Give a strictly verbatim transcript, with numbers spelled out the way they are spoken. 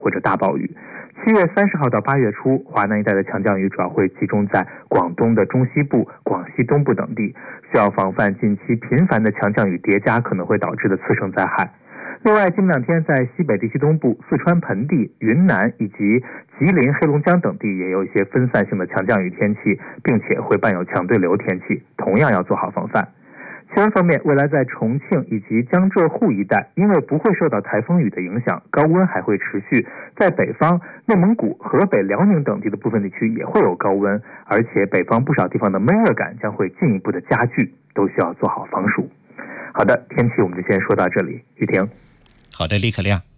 或者大暴雨。七月三十号到八月初，华南一带的强降雨主要会集中在广东的中西部、广西东部等地，需要防范近期频繁的强降雨叠加可能会导致的次生灾害。另外，近两天在西北地区东部、四川盆地、云南以及吉林、黑龙江等地也有一些分散性的强降雨天气，并且会伴有强对流天气，同样要做好防范。气温方面，未来在重庆以及江浙沪一带，因为不会受到台风雨的影响，高温还会持续。在北方、内蒙古、河北、辽宁等地的部分地区也会有高温，而且北方不少地方的闷热感将会进一步的加剧，都需要做好防暑。好的，天气我们就先说到这里。雨婷。 好的，李可亮。